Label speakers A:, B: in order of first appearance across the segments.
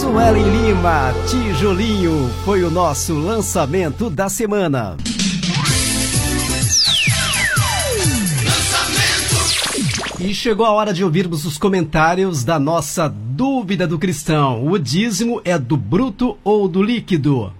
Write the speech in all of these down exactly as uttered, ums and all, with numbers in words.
A: Suelen Lima, Tijolinho, foi o nosso lançamento da semana. E chegou a hora de ouvirmos os comentários da nossa dúvida do cristão. O dízimo é do bruto ou do líquido?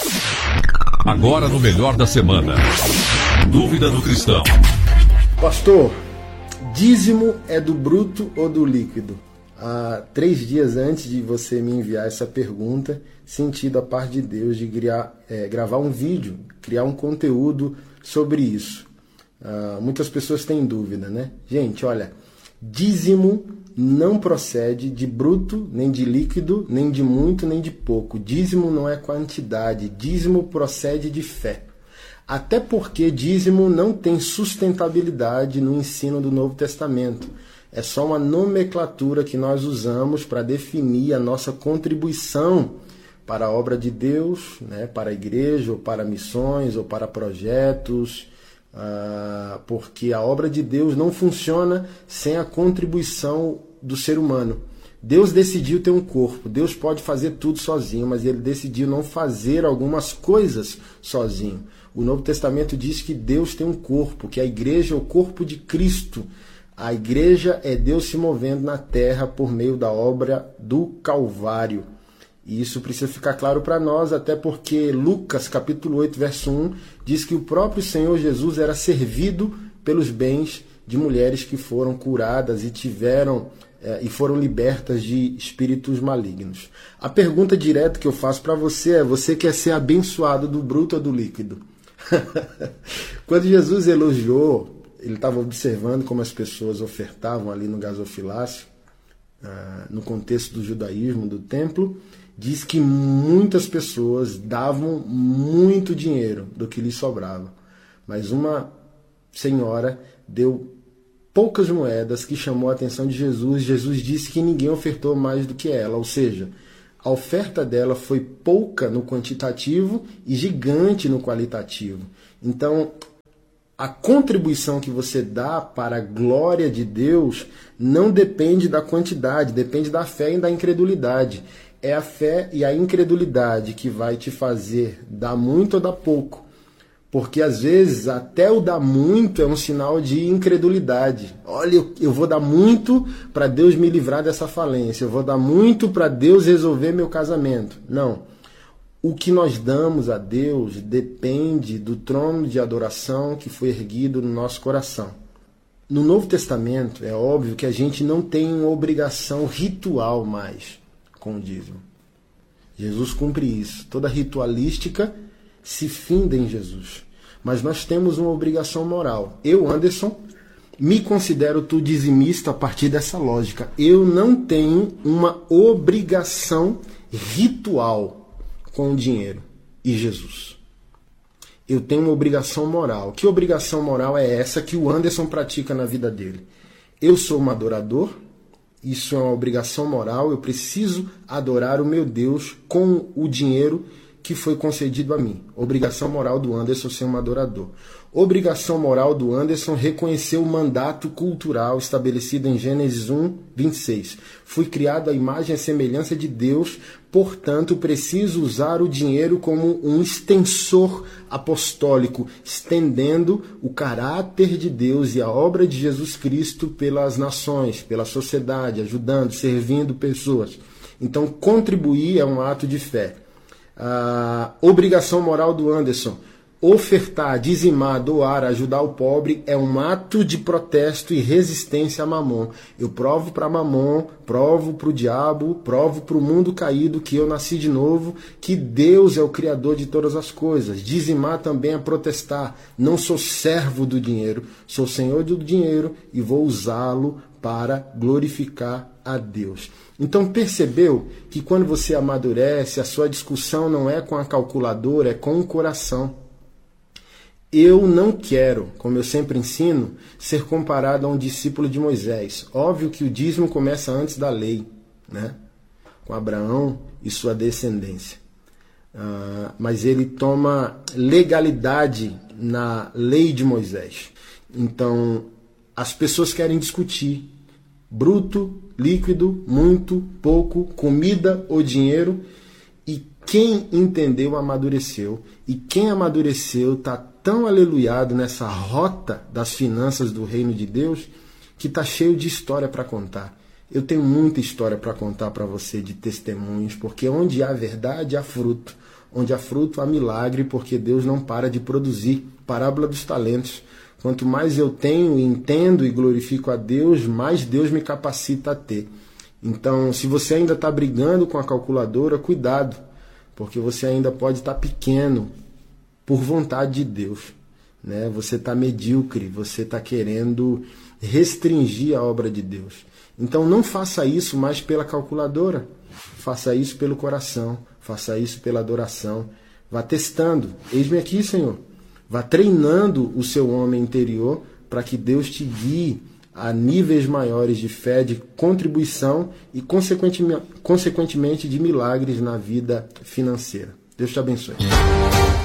B: Agora no Melhor da Semana. Dúvida do cristão.
C: Pastor, dízimo é do bruto ou do líquido? Há três dias antes de você me enviar essa pergunta, senti da parte de Deus de criar, é, gravar um vídeo, criar um conteúdo sobre isso. Uh, muitas pessoas têm dúvida, né? Gente, olha, dízimo não procede de bruto, nem de líquido, nem de muito, nem de pouco. Dízimo não é quantidade, dízimo procede de fé. Até porque dízimo não tem sustentabilidade no ensino do Novo Testamento. É só uma nomenclatura que nós usamos para definir a nossa contribuição para a obra de Deus, né? Para a igreja, ou para missões, ou para projetos. Uh, porque a obra de Deus não funciona sem a contribuição do ser humano. Deus decidiu ter um corpo, Deus pode fazer tudo sozinho, mas ele decidiu não fazer algumas coisas sozinho. O Novo Testamento diz que Deus tem um corpo, que a igreja é o corpo de Cristo. A igreja é Deus se movendo na terra por meio da obra do Calvário. E isso precisa ficar claro para nós, até porque Lucas, capítulo oito, verso um, diz que o próprio Senhor Jesus era servido pelos bens de mulheres que foram curadas e tiveram eh, e foram libertas de espíritos malignos. A pergunta direta que eu faço para você é: você quer ser abençoado do bruto ou do líquido? Quando Jesus elogiou, ele estava observando como as pessoas ofertavam ali no gasofilácio, ah, no contexto do judaísmo, do templo. Diz que muitas pessoas davam muito dinheiro do que lhes sobrava. Mas uma senhora deu poucas moedas que chamou a atenção de Jesus. Jesus disse que ninguém ofertou mais do que ela. Ou seja, a oferta dela foi pouca no quantitativo e gigante no qualitativo. Então, a contribuição que você dá para a glória de Deus não depende da quantidade, depende da fé e da incredulidade. É a fé e a incredulidade que vai te fazer dar muito ou dar pouco. Porque às vezes até o dar muito é um sinal de incredulidade. Olha, eu, eu vou dar muito para Deus me livrar dessa falência. Eu vou dar muito para Deus resolver meu casamento. Não. O que nós damos a Deus depende do trono de adoração que foi erguido no nosso coração. No Novo Testamento é óbvio que a gente não tem uma obrigação ritual mais com o dízimo. Jesus cumpre isso. Toda ritualística se finda em Jesus. Mas nós temos uma obrigação moral. Eu, Anderson, me considero tu dizimista a partir dessa lógica. Eu não tenho uma obrigação ritual com o dinheiro e Jesus. Eu tenho uma obrigação moral. Que obrigação moral é essa que o Anderson pratica na vida dele? Eu sou um adorador. Isso é uma obrigação moral, eu preciso adorar o meu Deus com o dinheiro que foi concedido a mim. Obrigação moral do Anderson ser um adorador. Obrigação moral do Anderson reconhecer o mandato cultural estabelecido em Gênesis um, vinte e seis. Fui criado à imagem e semelhança de Deus, portanto preciso usar o dinheiro como um extensor apostólico, estendendo o caráter de Deus e a obra de Jesus Cristo pelas nações, pela sociedade, ajudando, servindo pessoas. Então contribuir é um ato de fé. A obrigação moral do Anderson: ofertar, dizimar, doar, ajudar o pobre é um ato de protesto e resistência a Mamon. Eu provo para Mamon, provo para o diabo, provo para o mundo caído que eu nasci de novo, que Deus é o Criador de todas as coisas. Dizimar também é protestar. Não sou servo do dinheiro, sou senhor do dinheiro e vou usá-lo para glorificar a Deus. Então percebeu que quando você amadurece, a sua discussão não é com a calculadora, é com o coração. Eu não quero, como eu sempre ensino, ser comparado a um discípulo de Moisés. Óbvio que o dízimo começa antes da lei, né? Com Abraão e sua descendência. Uh, mas ele toma legalidade na lei de Moisés. Então, as pessoas querem discutir bruto, líquido, muito, pouco, comida ou dinheiro. E quem entendeu, amadureceu. E quem amadureceu está tão aleluiado nessa rota das finanças do reino de Deus que está cheio de história para contar. Eu tenho muita história para contar para você de testemunhos, porque onde há verdade, há fruto. Onde há fruto, há milagre, porque Deus não para de produzir. Parábola dos talentos. Quanto mais eu tenho, entendo e glorifico a Deus, mais Deus me capacita a ter. Então, se você ainda está brigando com a calculadora, cuidado, porque você ainda pode estar pequeno por vontade de Deus, né? Você está medíocre, você está querendo restringir a obra de Deus. Então, não faça isso mais pela calculadora, faça isso pelo coração, faça isso pela adoração. Vá testando. Eis-me aqui, Senhor. Vá treinando o seu homem interior para que Deus te guie a níveis maiores de fé, de contribuição e, consequentemente, consequentemente de milagres na vida financeira. Deus te abençoe.